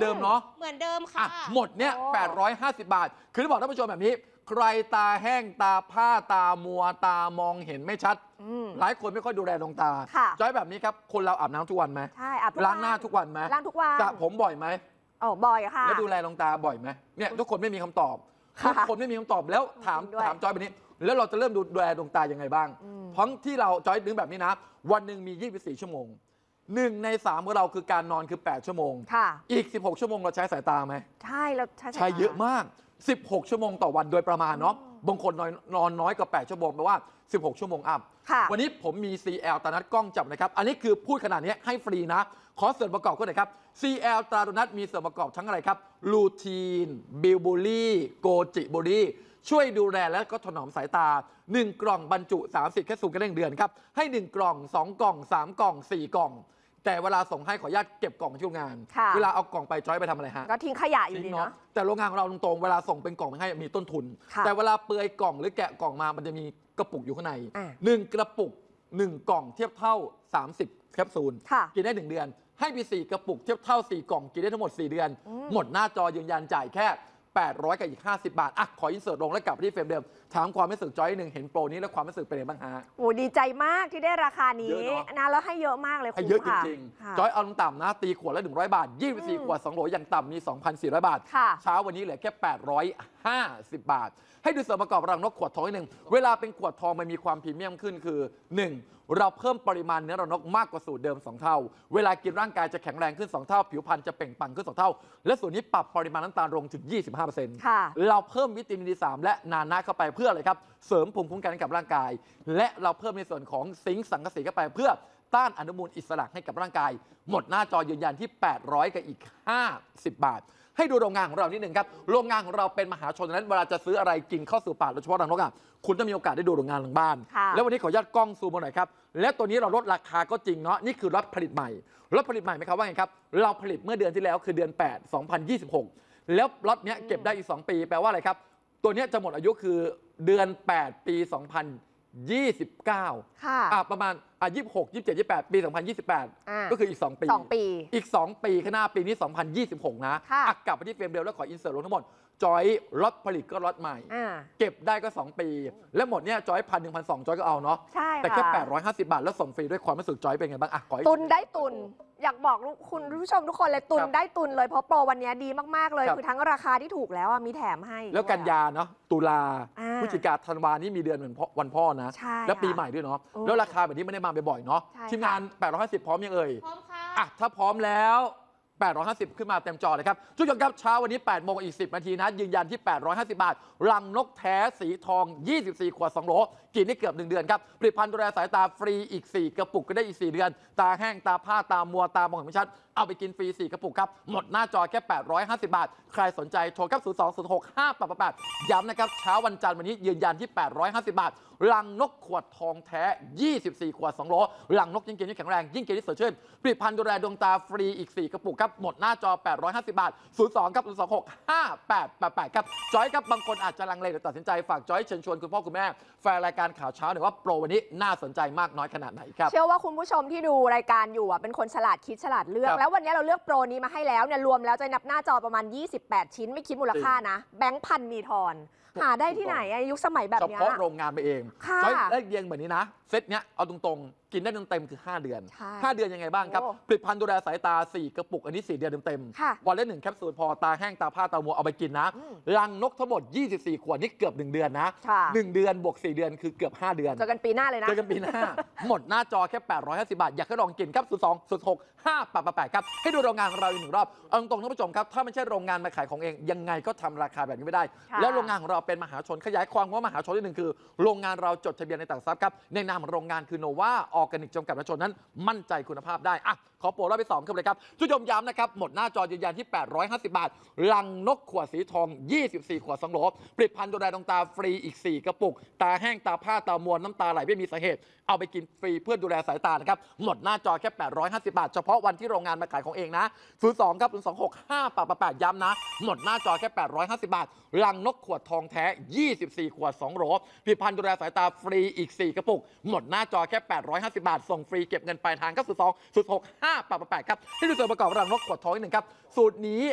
เดิมเนาะเหมือนเดิมค่ะหมดเนี่ย850 บาทคือบอกท่านผู้ชมแบบนี้ใครตาแห้งตาผ้าตามัวตามองเห็นไม่ชัดหลายคนไม่ค่อยดูแลดวงตาจอยแบบนี้ครับคนเราอาบน้ำทุกวันไหมใช่อาบล้างหน้าทุกวันไหมล้างทุกวันสระผมบ่อยไหมบ่อยค่ะแล้วดูแลดวงตาบ่อยไหมเนี่ยทุกคนไม่มีคำตอบทุกคนไม่มีคำตอบแล้วถามจอยแบบนี้แล้วเราจะเริ่มดูแลดวงตายังไงบ้างเพราะที่เราจอยนึกแบบนี้นะวันหนึ่งมี24 ชั่วโมง1 ใน 3ของเราคือการนอนคือ8 ชั่วโมงอีก16 ชั่วโมงเราใช้สายตาไหมใช่เราใช้เยอะมาก16 ชั่วโมงต่อวันโดยประมาณเนาะบางคนนอนน้อยกว่า8 ชั่วโมงแปลว่า16 ชั่วโมงอัพวันนี้ผมมี CL ตานัดกล้องจับนะครับอันนี้คือพูดขนาดนี้ให้ฟรีนะขอส่วนประกอบก็หน่อยครับ CL ตานัดมีส่วนประกอบทั้งอะไรครับลูทีนบิลบูลี่โกจิบูลี่ช่วยดูแลและก็ถนอมสายตา1 กล่องบรรจุ30แคปซูลกระเร่งเดือนครับให้1 กล่อง2 กล่อง3 กล่อง4 กล่องแต่เวลาส่งให้ขออนุญาตเก็บกล่องที่โรงงานเวลาเอากล่องไปจอยไปทำอะไรฮะก็ทิ้งขยะอยู่ดีเนาะแต่โรงงานของเราตรงๆเวลาส่งเป็นกล่องให้มีต้นทุนแต่เวลาเปื่อยกล่องหรือแกะกล่องมามันจะมีกระปุกอยู่ข้างใน1 กระปุก1 กล่องเทียบเท่า30แคปซูลกินได้1 เดือนให้มี4 กระปุกเทียบเท่า4 กล่องกินได้ทั้งหมด4 เดือนหมดหน้าจอยืนยันจ่ายแค่800กับอีก50 บาทขออินเสิร์ตลงแล้วกลับไปที่เฟรมเดิมถามความรู้สึกจอยหนึ่งเห็นโปรนี้แล้วความรู้สึกเป็นยังไงบ้างฮะโอ้ดีใจมากที่ได้ราคานี้นะแล้วให้เยอะมากเลยให้เยอะจริงๆจอยเอาต่ำนะตีขวดละ100 บาท24 ขวด2 โหลอย่างต่ำมี 2,400 บาทเช้าวันนี้เหลือแค่850 บาทให้ดูส่วนประกอบรังนกขวดทองนิดนึงเวลาเป็นขวดทองมันมีความพรีเมียมขึ้นคือ 1. เราเพิ่มปริมาณเนื้อรังนกมากกว่าสูตรเดิม2 เท่าเวลากินร่างกายจะแข็งแรงขึ้น2 เท่าผิวพรรณจะเปล่งปลั่งขึ้น2 เท่าและส่วนนี้ปรับปริมาณน้ำตาลลงถึง 25% เราเพิ่มวิตามิน D3 และนานาเข้าไปเพื่ออะไรครับเสริมภูมิคุ้มกันให้กับร่างกายและเราเพิ่มในส่วนของซิงค์สังกะสีเข้าไปเพื่อต้านอนุมูลอิสระให้กับร่างกายหมดหน้าจอยืนยันที่800กับอีก50 บาทให้ดูโรงงานของเรานิดหนึ่งครับโรงงานของเราเป็นมหาชนนั้นเวลาจะซื้ออะไรกินเข้าสู่ปากโดยเฉพาะรังนกคุณต้องมีโอกาสได้ดูโรงงานหลังบ้านแล้ววันนี้ขออนุญาตกล้องซูมมาหน่อยครับและตัวนี้เราลดราคาก็จริงเนาะนี่คือรถผลิตใหม่รถผลิตใหม่ไหมครับว่าไงครับเราผลิตเมื่อเดือนที่แล้วคือเดือน8 2026แล้วรถนี้เก็บได้อีก2 ปีแปลว่าอะไรครับตัวนี้จะหมดอายุคือเดือน8 ปี2029ประมาณ26 27 28 ปี2028ก็คืออีก2 ปีอีก2 ปีข้างหน้าปีนี้2026นะกลับไปที่เฟรมเดิมแล้วขออินเสิร์ตลงทั้งหมดจอยรถผลิตก็รถใหม่เก็บได้ก็2 ปีแล้วหมดเนี่ยจอย1,000 1,200จอยก็เอาเนาะแต่แค่850 บาทแล้วส่งฟรีด้วยความรู้สึกจอยเป็นไงบ้างตุนได้ตุนอยากบอกคุณผู้ชมทุกคนเลยตุนได้ตุนเลยเพราะโปรวันนี้ดีมากๆเลยคือทั้งราคาที่ถูกแล้วมีแถมให้แล้วกันยาเนาะตุลาพฤศจิกาธันวานี่มีเดือนเหมือนวันพ่อนะแล้วปีใหม่ด้วยเนาะแล้วราคาแบบนี้ไม่ได้มาบ่อยๆเนาะทีมงาน850พร้อมยังเอ่ยพร้อมค่ะถ้าพร้อมแล้ว850ขึ้นมาเต็มจอเลยครับทุกท่านครับเช้าวันนี้8 โมงอีก10 นาทีนะยืนยันที่850 บาทรังนกแท้สีทอง24 ขวด2 โหลกินได้เกือบ1 เดือนครับผลิตภัณฑ์ดูแลสายตาฟรีอีก4 กระปุกก็ได้อีก4 เดือนตาแห้งตาผ้าตามัวตามองเห็นไม่ชัดเอาไปกินฟรี4 กระปุกครับหมดหน้าจอแค่850 บาทใครสนใจโทรครับ02-06-588ย้ำนะครับเช้าวันจันทร์วันนี้ยืนยันที่850 บาทรังนกขวดทองแท้24 ขวด2 โหลรังนกยิ่งกินยิ่งแข็งแรงยิ่งกินยิ่งสดชื่นผลิตภัณฑ์ดูแลดวงตาฟรีอีก4 กระปุกครับหมดหน้าจอ850 บาท02ครับ026-5888ครับจอยครับบางคนอาจจะลังเลหรือตัดสินใจฝากจอยเชิญชวนคุณพ่อคุณแม่แฟนรายการข่าวเช้าหน่อยว่าโปรวันนี้น่าสนใจมากน้อยขนาดไหนครับเชื่อว่าคุณผู้ชมที่ดูรายการอยู่เป็นคนฉลาดคิดฉลาดเลือกแล้ววันนี้เราเลือกโปรนี้มาให้แล้วเนี่ยรวมแล้วจะนับหน้าจอประมาณ28 ชิ้นไม่คิดมูลค่านะแบงค์พันมีทอนหาได้ที่ไหนยุคสมัยแบบนี้เฉพาะโรงงานไปเองจอยได้เรียงแบบนี้นะเซตเนี้ยเอาตรงๆกินได้เต็มคือ5 เดือน5 เดือนยังไงบ้างครับผลิตภัณฑ์ดูแลสายตา4 กระปุกอันนี้4 เดือนเต็มวันละ1 แคปซูลพอตาแห้งตาผ้าตามัวเอาไปกินนะรังนกทั้งหมด24 ขวดนี่เกือบ1 เดือนนะ1 เดือนบวก4 เดือนคือเกือบ5 เดือนเจอกันปีหน้าเลยนะเจอกันปีหน้าหมดหน้าจอแค่850 บาทอยากให้ลองกินครับ02-06-588ครับให้ดูโรงงานของเราอีก1 รอบเอาตรงๆท่านผู้ชมครับถ้าไม่ใช่โรงงานมาขายของเองยังไงก็ทำราคาแบบนี้ไม่ได้แล้วโรงงานของเราเป็นมหาชนขยายความว่ามหาชนที่1คือโรงงานเราจดทะเบียนในตลาดหลักทรัพย์ครับในนามโรงงานคือโนวาออร์แกนิกจำกัดมหาชนนั้นมั่นใจคุณภาพได้ขอโปรรอบที่2ครับเลยครับทุกชมย้ำนะครับหมดหน้าจอยืนยันที่850 บาทรังนกขวดสีทอง24 ขวด2 โหลผลิตภัณฑ์ดูแลดวงตาฟรีอีก4 กระปุกตาแห้งตาผ้าตามัวน้ำตาไหลไม่มีสาเหตุเอาไปกินฟรีเพื่อดูแลสายตานะครับหมดหน้าจอแค่850 บาทเฉพาะวันที่โรงงานมาขายของเองนะ02ครับ026-588ย้ำนะหมดหน้าจอแค่850 บาทรังนกขวดทองแท้24 ขวด2 โหลผลิตภัณฑ์ดูแลสายตาฟรีอีก4 กระปุกหมดหน้าจอแค่850 บาทส่งฟรีเก็บเงินปลายทางครับ02-06-588ครับที่ดูส่วนประกอบรังนกขวดทองอีก1ครับสูตรนี้